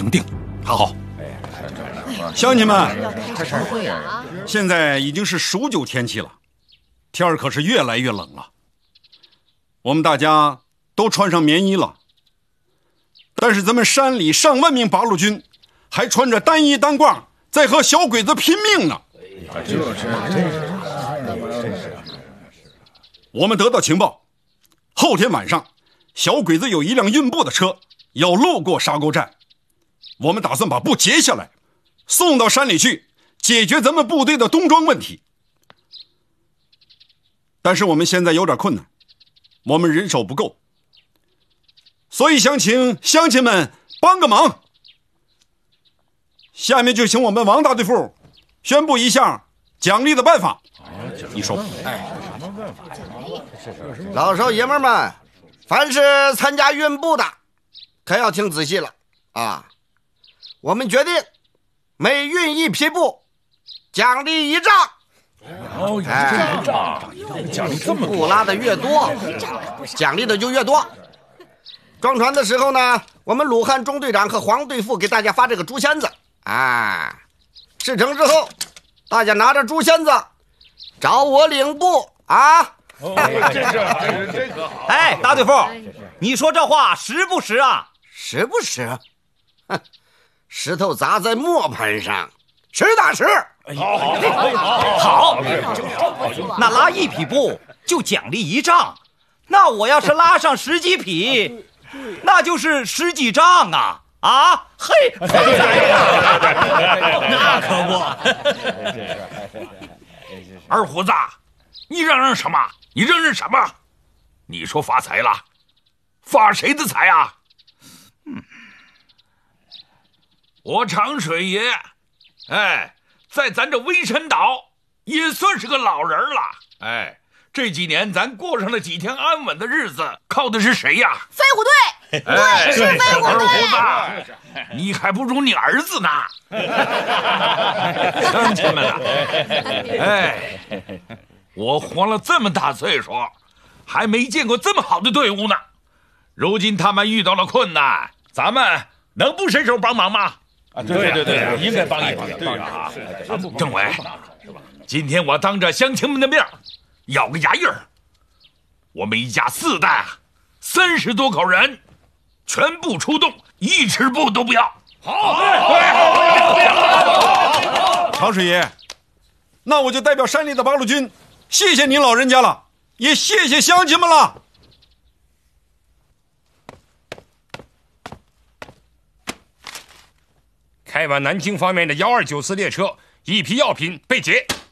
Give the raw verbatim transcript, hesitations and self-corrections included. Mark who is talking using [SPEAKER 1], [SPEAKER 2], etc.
[SPEAKER 1] 成定。好，乡亲们，现在已经是数九天气了，天儿可是越来越冷了。我们大家都穿上棉衣了，但是咱们山里上万名八路军还穿着单衣单褂，在和小鬼子拼命呢。我们得到情报，后天晚上小鬼子有一辆运布的车要路过沙沟站，我们打算把布截下来送到山里去，解决咱们部队的冬装问题。但是我们现在有点困难，我们人手不够，所以想请乡亲们帮个忙。下面就请我们王大队副宣布一下奖励的办法。你说吧。
[SPEAKER 2] 老少爷们们，凡是参加运布的可要听仔细了啊！我们决定每运一匹布奖励一丈。
[SPEAKER 3] 哦，哎，一丈，奖励这么多，
[SPEAKER 2] 布拉的越多，奖励的就越多。装船的时候呢，我们鲁汉中队长和黄队副给大家发这个竹签子，啊，事成之后，大家拿着竹签子找我领布啊！
[SPEAKER 3] 哦，这是这个好。
[SPEAKER 4] 哎，大队副，你说这话实不实啊？
[SPEAKER 2] 实不实？哼，石头砸在磨盘上，实打实。
[SPEAKER 3] 好，好，好，好，
[SPEAKER 4] 那拉一匹布就奖励一丈，那我要是拉上十几匹，那就是十几丈啊！啊，嘿，
[SPEAKER 3] 那可不。二胡子，你嚷嚷什么？你嚷嚷什么？你说发财了，发谁的财啊？嗯，我长水爷，哎。在咱这微山岛也算是个老人了，哎，这几年咱过上了几天安稳的日子，靠的是谁呀？
[SPEAKER 5] 飞虎队，对，是飞虎队。
[SPEAKER 3] 二胡子，你还不如你儿子呢。乡亲们啊，哎，我活了这么大岁数，还没见过这么好的队伍呢。如今他们遇到了困难，咱们能不伸手帮忙吗？啊，对对对，应该帮一帮，对啊！政委，今天我当着乡亲们的面，咬个牙印儿，我们一家四代三十多口人，全部出动，一尺布都不要。好，
[SPEAKER 1] 对，长水爷，那我就代表山里的八路军，谢谢您老人家了，也谢谢乡亲们了。
[SPEAKER 6] 开往南京方面的幺二九次列车，一批药品被劫。